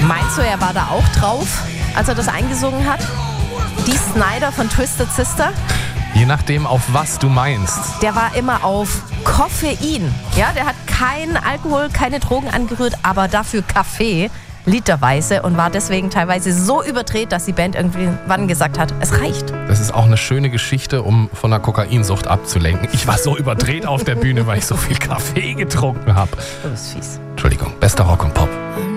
Meinst du, er war da auch drauf, als er das eingesungen hat? Dee Snider von Twisted Sister? Je nachdem, auf was du meinst. Der war immer auf Koffein. Ja, der hat keinen Alkohol, keine Drogen angerührt, aber dafür Kaffee, literweise, und war deswegen teilweise so überdreht, dass die Band irgendwann gesagt hat, es reicht. Das ist auch eine schöne Geschichte, um von der Kokainsucht abzulenken. Ich war so überdreht auf der Bühne, weil ich so viel Kaffee getrunken habe. Du bist fies. Entschuldigung, bester Rock und Pop.